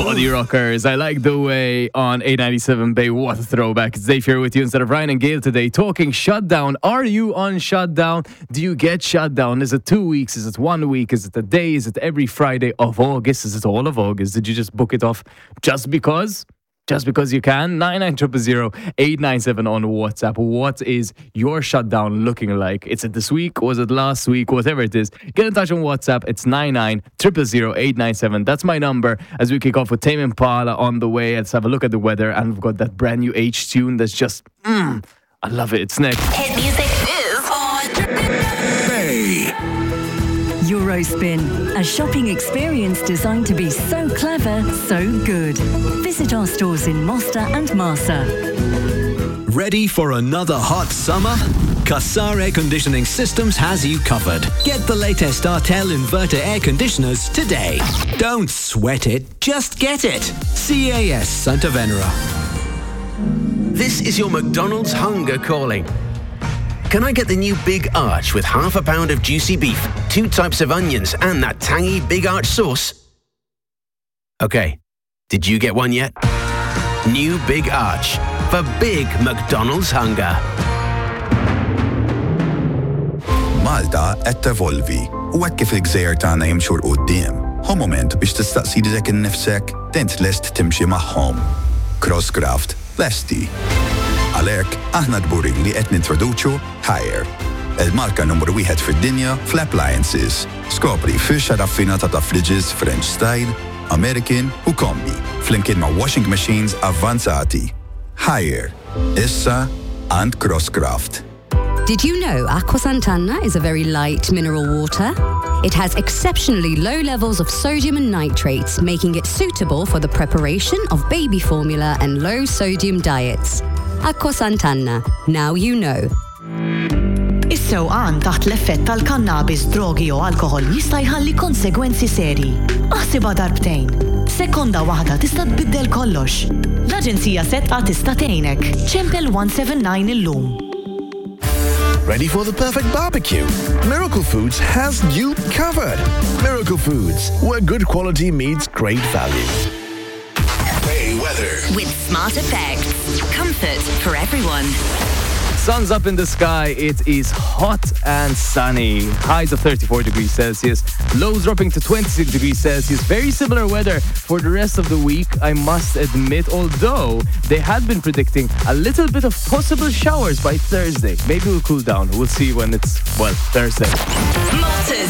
Body Rockers. I like the way on 897 Bay. What a throwback. It's Dave here with you instead of Ryan and Gail today talking shutdown. Are you on shutdown? Do you get shut down? Is it 2 weeks? Is it 1 week? Is it a day? Is it every Friday of August? Is it all of August? Did you just book it off just because? Just because you can? 9900897 on WhatsApp. What is your shutdown looking like? Is it this week? Was it last week? Whatever it is. Get in touch on WhatsApp. It's 9900897. That's my number as we kick off with Tame Impala on the way. Let's have a look at the weather. And we've got that brand new H tune that's just, I love it. It's next. Hit music is on. Bay. Eurospin, a shopping experience designed to be so clever, so good. Visit our stores in Mosta and Marsa. Ready for another hot summer? Qassar Air Conditioning Systems has you covered. Get the latest Artel inverter air conditioners today. Don't sweat it, just get it. CAS Santa Venera. This is your McDonald's hunger calling. Can I get the new Big Arch with half a pound of juicy beef, 2 types of onions, and that tangy Big Arch sauce? Okay, did you get one yet? New Big Arch for big McDonald's hunger. Malta qed tevolvi u hekk kif il-gżejjer tagħna jimxu l quddiem. Hu moment biex tistaqsi lilek innifsek tent lest timxi magħhom. Crosscraft lesti. Għalhekk aħna dburin li qed nintroduċu Haier, il-marka numru 1 fid-dinja fl-appliances. Skopri firxa raffinata ta' fridges French style, American u kombi, flimkien ma' washing machines avvanzati. Haier, issa and Crosscraft. Did you know Aqua Sant'Anna is a very light mineral water? It has exceptionally low levels of sodium and nitrates, making it suitable for the preparation of baby formula and low sodium diets. Aqua Sant'Anna, now you know. Is-sewqan taħt l-effett tal-kannabis, drogi u alkohol jista' jħalli konsegwenzi serji. Aħsibha darbtejn. Sekonda waħda tista' tbiddel kollox. L-Aġenzija Sedqa tista' tgħinek. Ċempel 179 illum. Ready for the perfect barbecue? Miracle Foods has you covered. Miracle Foods, where good quality meets great value. Bay weather. With Smart Effects. Comfort for everyone. Sun's up in the sky. It is hot and sunny. Highs of 34 degrees Celsius. Lows dropping to 26 degrees Celsius. Very similar weather for the rest of the week, I must admit. Although they had been predicting a little bit of possible showers by Thursday. Maybe we'll cool down. We'll see when it's, Thursday. Malta's